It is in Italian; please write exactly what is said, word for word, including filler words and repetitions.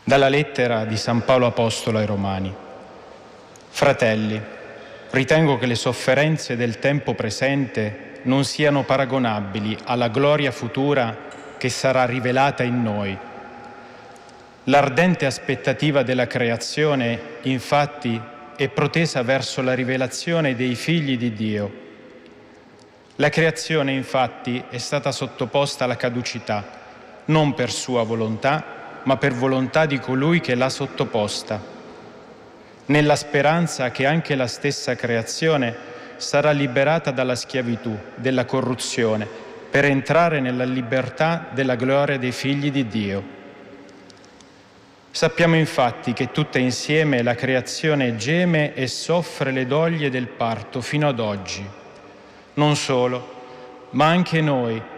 Dalla lettera di San Paolo Apostolo ai Romani. Fratelli, ritengo che le sofferenze del tempo presente non siano paragonabili alla gloria futura che sarà rivelata in noi. L'ardente aspettativa della creazione, infatti, è protesa verso la rivelazione dei figli di Dio. La creazione, infatti, è stata sottoposta alla caducità, non per sua volontà, ma per volontà di colui che l'ha sottoposta, nella speranza che anche la stessa creazione sarà liberata dalla schiavitù, della corruzione, per entrare nella libertà della gloria dei figli di Dio. Sappiamo infatti che tutta insieme la creazione geme e soffre le doglie del parto fino ad oggi. Non solo, ma anche noi,